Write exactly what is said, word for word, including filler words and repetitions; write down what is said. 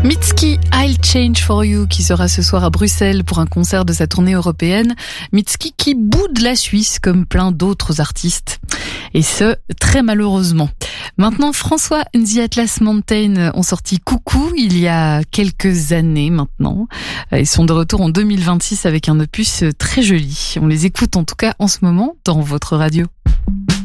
Mitski, I'll Change for You, qui sera ce soir à Bruxelles pour un concert de sa tournée européenne. Mitski qui boude la Suisse comme plein d'autres artistes. Et ce, très malheureusement. Maintenant, François and the Atlas Mountain ont sorti Coucou il y a quelques années maintenant. Ils sont de retour en deux mille vingt-six avec un opus très joli. On les écoute en tout cas en ce moment dans votre radio.